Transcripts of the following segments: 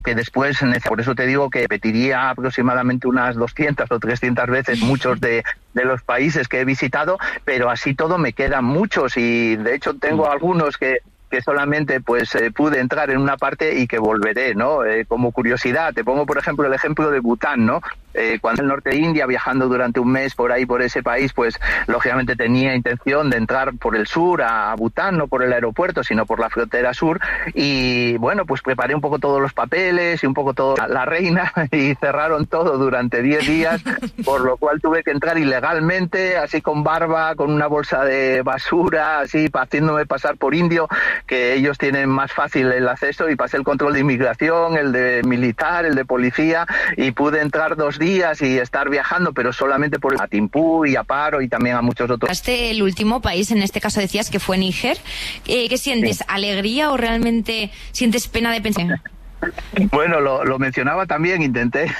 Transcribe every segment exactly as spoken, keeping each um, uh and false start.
que después, por eso te digo que repetiría aproximadamente unas doscientas o trescientas veces muchos de, de los países que he visitado, pero así todo me quedan muchos y de hecho tengo algunos que que solamente pues eh, pude entrar en una parte y que volveré, ¿no? Eh, como curiosidad, te pongo por ejemplo el ejemplo de Bután, ¿no? Eh, cuando en el norte de India, viajando durante un mes por ahí, por ese país, pues lógicamente tenía intención de entrar por el sur a Bután, no por el aeropuerto, sino por la frontera sur, y bueno, pues preparé un poco todos los papeles y un poco toda la reina, y cerraron todo durante diez días, por lo cual tuve que entrar ilegalmente, así con barba, con una bolsa de basura, así haciéndome pasar por indio, que ellos tienen más fácil el acceso, y pasé el control de inmigración, el de militar, el de policía, y pude entrar dos días y estar viajando, pero solamente por a Timbuktu y a Paro y también a muchos otros. Este el último país, en este caso decías que fue Níger. Eh, ¿Qué sientes? Sí. ¿Alegría o realmente sientes pena de pensar? Bueno, lo, lo mencionaba también, intenté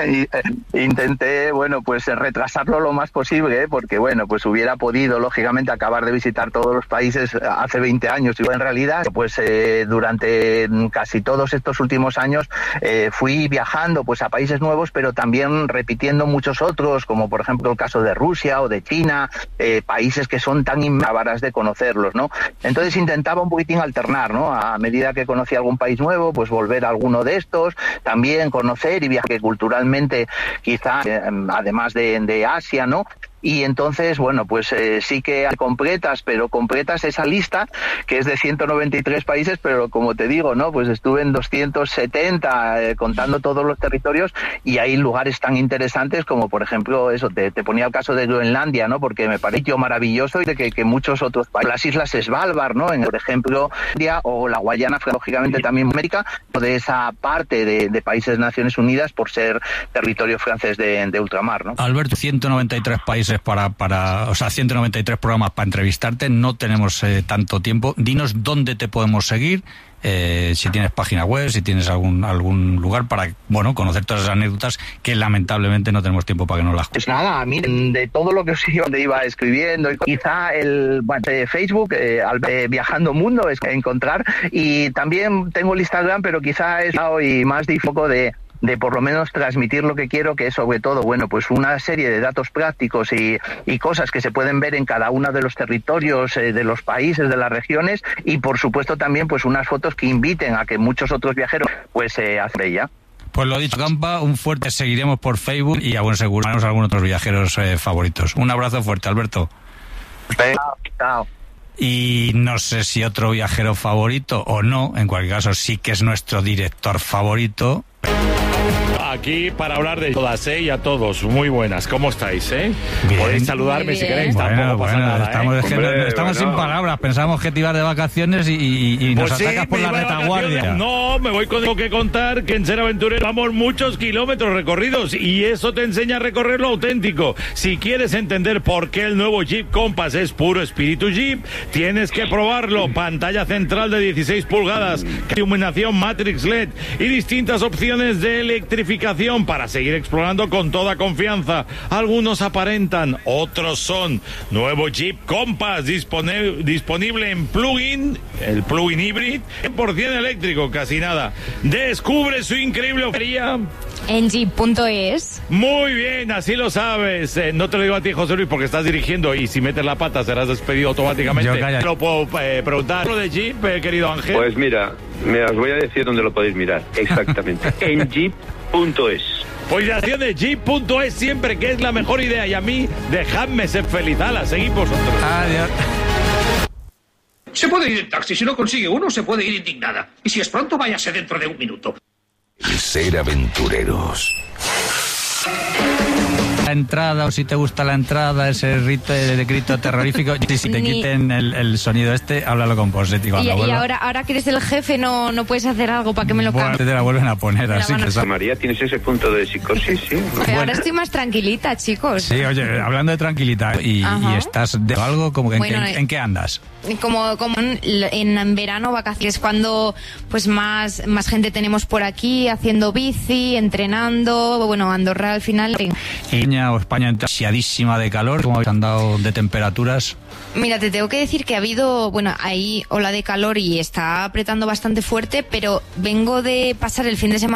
intenté, bueno, pues retrasarlo lo más posible, ¿eh? Porque bueno, pues hubiera podido lógicamente acabar de visitar todos los países hace veinte años, y en realidad pues eh, durante casi todos estos últimos años eh, fui viajando pues a países nuevos, pero también repitiendo muchos otros, como por ejemplo el caso de Rusia o de China, eh, países que son tan inmensas de conocerlos, ¿no? Entonces intentaba un poquitín alternar, ¿no? A medida que conocía algún país nuevo, pues volver a alguno de estos, también conocer y viajar culturalmente, quizá eh, además de, de Asia, ¿no? Y entonces, bueno, pues eh, sí que completas, pero completas esa lista, que es de ciento noventa y tres países, pero como te digo, ¿no? Pues estuve en doscientos setenta, eh, contando todos los territorios, y hay lugares tan interesantes como, por ejemplo, eso, te, te ponía el caso de Groenlandia, ¿no? Porque me pareció maravilloso, y de que, que muchos otros países, las islas Svalbard, ¿no? En, por ejemplo, India o la Guayana, lógicamente también América, de esa parte de, de países de Naciones Unidas, por ser territorio francés de, de ultramar, ¿no? Alberto, ciento noventa y tres países para, para, o sea, ciento noventa y tres programas para entrevistarte, no tenemos eh, tanto tiempo. Dinos dónde te podemos seguir, eh, si tienes página web, si tienes algún algún lugar para, bueno, conocer todas esas anécdotas que lamentablemente no tenemos tiempo para que nos las cuentes. Pues nada, miren, de todo lo que os iba escribiendo, quizá el bueno, de Facebook, eh, al, eh, Viajando Mundo, es encontrar, y también tengo el Instagram, pero quizá es hoy más de foco de de por lo menos transmitir lo que quiero, que es sobre todo, bueno, pues una serie de datos prácticos y, y cosas que se pueden ver en cada uno de los territorios, eh, de los países, de las regiones, y por supuesto también pues unas fotos que inviten a que muchos otros viajeros pues eh, hacen ella. Pues lo dicho, Campa, un fuerte seguiremos por Facebook, y a buen seguro tenemos algunos otros viajeros eh, favoritos. Un abrazo fuerte, Alberto. Chao, chao. Y no sé si otro viajero favorito o no, en cualquier caso sí que es nuestro director favorito. Aquí para hablar de todas, ¿eh? Y a todos, muy buenas, ¿cómo estáis, eh? Bien. Podéis saludarme si queréis, bueno, tampoco bueno, pasa nada, estamos, ¿eh? es que Hombre, no, estamos bueno. sin palabras, pensamos que te ibas de vacaciones y, y, y nos Pues atacas sí, por la me iba de retaguardia. vacaciones. No, me voy con algo que contar, que en Ser Aventurero vamos muchos kilómetros recorridos, y eso te enseña a recorrer lo auténtico. Si quieres entender por qué el nuevo Jeep Compass es puro espíritu Jeep, tienes que probarlo. Pantalla central de dieciséis pulgadas, iluminación Matrix L E D y distintas opciones de electrificación para seguir explorando con toda confianza. Algunos aparentan, otros son. Nuevo Jeep Compass dispone, disponible en plug-in, el plug-in híbrido, cien por ciento eléctrico, casi nada. Descubre su increíble oferta en jeep punto es. Muy bien, así lo sabes. Eh, no te lo digo a ti, José Luis, porque estás dirigiendo, y si metes la pata serás despedido automáticamente. Yo, calla. Lo puedo eh, preguntar. ¿Lo de Jeep, eh, querido Ángel? Pues mira, me os voy a decir dónde lo podéis mirar. Exactamente. en jeep punto es. Pues la acción de jeep punto es siempre, que es la mejor idea, y a mí dejadme ser feliz. Ala, seguid vosotros. Adiós. Se puede ir en taxi, si no consigue uno se puede ir indignada. Y si es pronto, váyase dentro de un minuto. Ser aventureros. La entrada, o si te gusta la entrada, ese rito de, de grito terrorífico, y si te Ni... quiten el, el sonido este, háblalo con Posetti. Y, y ahora, ahora que eres el jefe, no, no puedes hacer algo para que me lo bueno, cambie. te la vuelven a poner, así que... A... María, ¿tienes ese punto de psicosis? Sí. Pero bueno. ahora estoy más tranquilita, chicos. Sí, oye, hablando de tranquilidad, y, y estás de algo, como que bueno, en, en, ¿en qué andas? Como, como en, en verano, vacaciones, cuando pues más, más gente tenemos por aquí, haciendo bici, entrenando, bueno, Andorra al final. España o España ansiadísima de calor, ¿cómo habéis andado de temperaturas? Mira, te tengo que decir que ha habido, bueno, ahí ola de calor y está apretando bastante fuerte, pero vengo de pasar el fin de semana